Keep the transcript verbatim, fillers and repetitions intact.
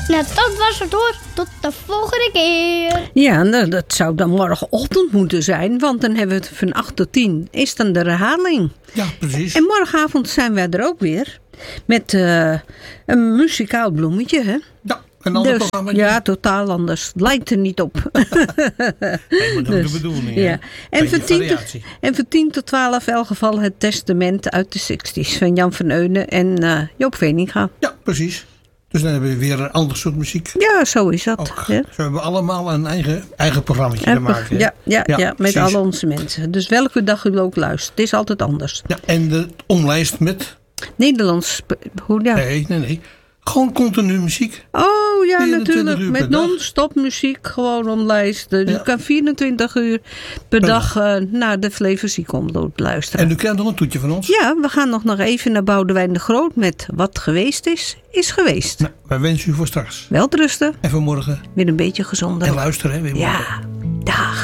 Nou, dat was het hoor. Tot de volgende keer. Ja, nou, dat zou dan morgenochtend moeten zijn. Want dan hebben we het van acht tot tien. Is dan de herhaling. Ja, precies. En morgenavond zijn wij er ook weer. Met uh, een muzikaal bloemetje, hè? Ja, een ander dus, programma. Ja, totaal anders. Het lijkt er niet op. Nee, maar dat is Dus, de bedoeling. ja. Hè? En, voor tien tot, variatie. en voor tien tot twaalf in elk geval het testament uit de zestig's van Jan van Eunen en uh, Joop Veninga. Ja, precies. Dus dan hebben we weer een ander soort muziek. Ja, zo is dat. Ook. Ja. Zo hebben we allemaal een eigen, eigen programmaatje te maken. Ja, ja, ja, ja, met precies. al onze mensen. Dus welke dag u ook luistert. Het is altijd anders. Ja, en de omlijst met... Nederlands. Hoe, ja. Nee, nee, nee. Gewoon continu muziek. Oh ja, vierentwintig natuurlijk. uur Met per dag. non-stop muziek gewoon omlijsten. Ja. Je kan vierentwintig uur per, Per dag uh, naar de Flevoziek omloop luisteren. En u krijgt nog een toetje van ons. Ja, we gaan nog, nog even naar Boudewijn de Groot met Wat geweest is, is geweest. Nou, wij wensen u voor straks. Welterusten. En voor morgen. Weer een beetje gezonder. En luisteren, hè. Weer morgen. Ja, dag.